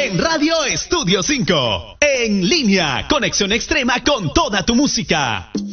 en Radio Estudio 5. En línea, conexión extrema con toda tu música.